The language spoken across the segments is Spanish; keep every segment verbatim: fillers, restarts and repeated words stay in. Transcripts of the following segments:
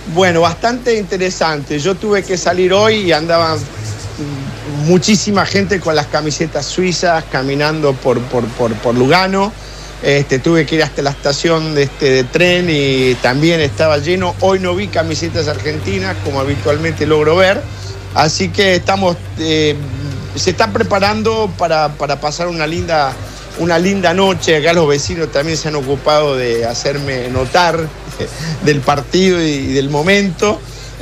Bueno, bastante interesante. Yo tuve que salir hoy y andaba muchísima gente con las camisetas suizas caminando por, por, por, por Lugano. Este, tuve que ir hasta la estación de, este, de tren y también estaba lleno. Hoy no vi camisetas argentinas como habitualmente logro ver. Así que estamos, eh, se están preparando para, para pasar una linda, una linda noche. Acá los vecinos también se han ocupado de hacerme notar del partido y del momento.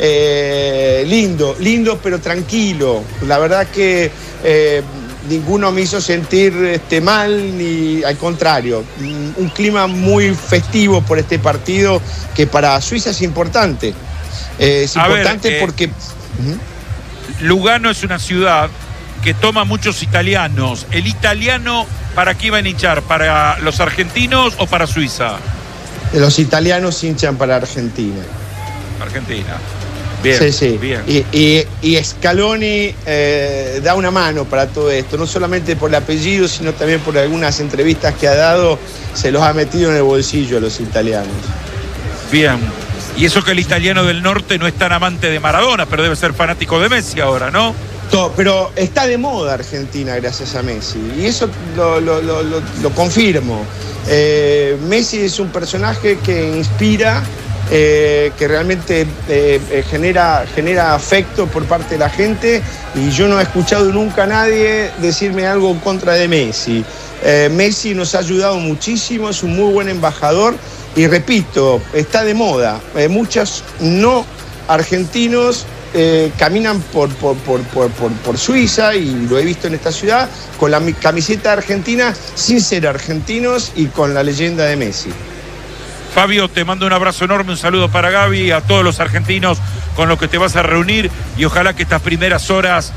Eh, lindo, lindo pero tranquilo. La verdad que eh, ninguno me hizo sentir este, mal, ni al contrario. Un clima muy festivo por este partido que para Suiza es importante. Eh, es A importante ver, eh, porque... Uh-huh. Lugano es una ciudad que toma muchos italianos. ¿El italiano para qué iban a hinchar? ¿Para los argentinos o para Suiza? Los italianos hinchan para Argentina. Argentina. Bien, sí, sí. Bien. Y, y, y Scaloni eh, da una mano para todo esto, no solamente por el apellido, sino también por algunas entrevistas que ha dado, se los ha metido en el bolsillo a los italianos. Bien. Y eso que el italiano del norte no es tan amante de Maradona, pero debe ser fanático de Messi ahora, ¿no? Todo, pero está de moda Argentina gracias a Messi, y eso lo, lo, lo, lo, lo confirmo. Eh, Messi es un personaje que inspira, eh, que realmente eh, genera, genera afecto por parte de la gente, y yo no he escuchado nunca a nadie decirme algo en contra de Messi. Eh, Messi nos ha ayudado muchísimo, es un muy buen embajador, y repito, está de moda. Eh, muchos no argentinos eh, caminan por, por, por, por, por, por Suiza, y lo he visto en esta ciudad, con la camiseta argentina, sin ser argentinos y con la leyenda de Messi. Fabio, te mando un abrazo enorme, un saludo para Gaby, a todos los argentinos con los que te vas a reunir, y ojalá que estas primeras horas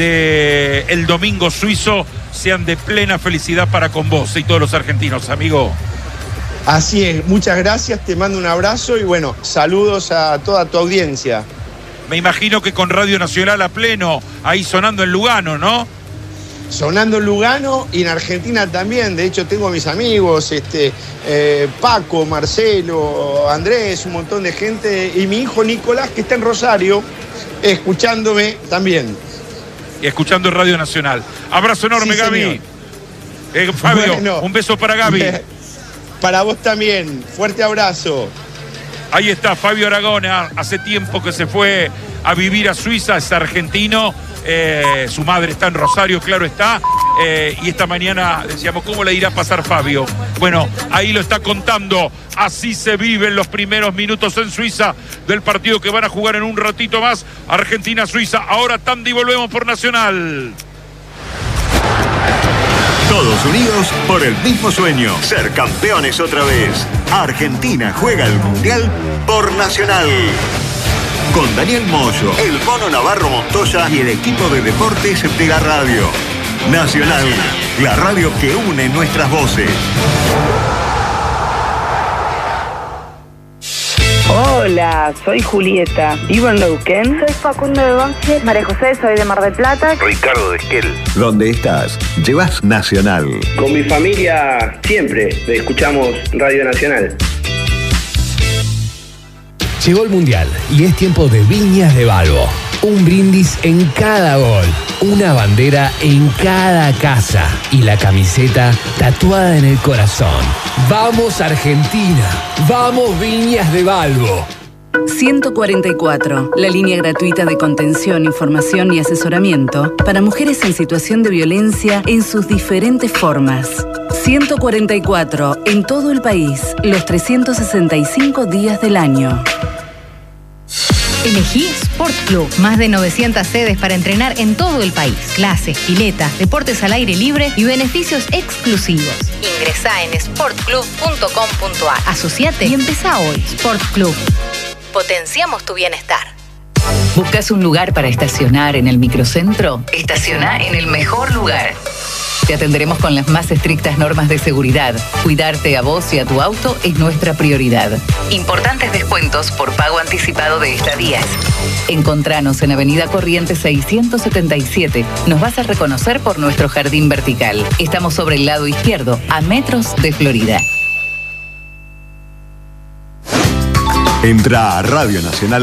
del domingo suizo sean de plena felicidad para con vos y todos los argentinos, amigo. Así es, muchas gracias, te mando un abrazo y bueno, saludos a toda tu audiencia. Me imagino que con Radio Nacional a pleno, ahí sonando en Lugano, ¿no? Sonando en Lugano y en Argentina también. De hecho, tengo a mis amigos, este, eh, Paco, Marcelo, Andrés, un montón de gente, y mi hijo Nicolás, que está en Rosario, escuchándome también. Y escuchando Radio Nacional. Abrazo enorme, sí, Gaby. Eh, Fabio, bueno, un beso para Gaby. Para vos también, fuerte abrazo. Ahí está Fabio Aragona, hace tiempo que se fue a vivir a Suiza, es argentino, eh, su madre está en Rosario, claro está, eh, y esta mañana decíamos, ¿cómo le irá a pasar Fabio? Bueno, ahí lo está contando, así se viven los primeros minutos en Suiza del partido que van a jugar en un ratito más, Argentina-Suiza. Ahora tanda y volvemos por Nacional. Todos unidos por el mismo sueño, ser campeones otra vez. Argentina juega el Mundial por Nacional. Con Daniel Moyo, el Mono Navarro Montoya y el equipo de deportes de la radio. Nacional, la radio que une nuestras voces. Hola, soy Julieta, vivo en Neuquén. Soy Facundo de Banfield. María José, soy de Mar del Plata. Ricardo de Esquel. ¿Dónde estás? Llevas Nacional. Con mi familia siempre escuchamos Radio Nacional. Llegó el Mundial y es tiempo de Viñas de Balbo. Un brindis en cada gol, una bandera en cada casa y la camiseta tatuada en el corazón. ¡Vamos Argentina! ¡Vamos Viñas de Balbo! ciento cuarenta y cuatro, la línea gratuita de contención, información y asesoramiento para mujeres en situación de violencia en sus diferentes formas. ciento cuarenta y cuatro, en todo el país, los trescientos sesenta y cinco días del año. Elegí Sport Club. Más de novecientas sedes para entrenar en todo el país. Clases, piletas, deportes al aire libre y beneficios exclusivos. Ingresá en sport club punto com punto a r. Asociate y empezá hoy. Sport Club. Potenciamos tu bienestar. ¿Buscas un lugar para estacionar en el microcentro? Estaciona en el mejor lugar. Te atenderemos con las más estrictas normas de seguridad. Cuidarte a vos y a tu auto es nuestra prioridad. Importantes descuentos por pago anticipado de estadías. Encontranos en Avenida Corrientes seiscientos setenta y siete. Nos vas a reconocer por nuestro jardín vertical. Estamos sobre el lado izquierdo, a metros de Florida. Entra a Radio Nacional.